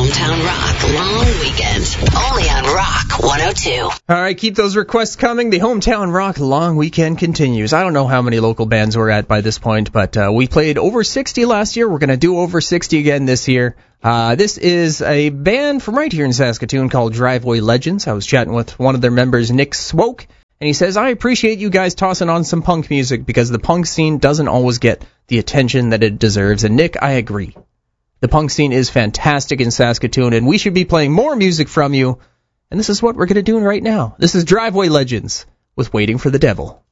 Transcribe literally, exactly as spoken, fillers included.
Hometown Rock Long Weekend, only on Rock one oh two. All right, keep those requests coming. The Hometown Rock Long Weekend continues. I don't know how many local bands we're at by this point, but uh, we played over sixty last year. We're going to do over sixty again this year. Uh, this is a band from right here in Saskatoon called Driveway Legends. I was chatting with one of their members, Nick Swoke, and he says, I appreciate you guys tossing on some punk music because the punk scene doesn't always get the attention that it deserves. And Nick, I agree. The punk scene is fantastic in Saskatoon, and we should be playing more music from you. And this is what we're going to do right now. This is Driveway Legends with Waiting for the Devil.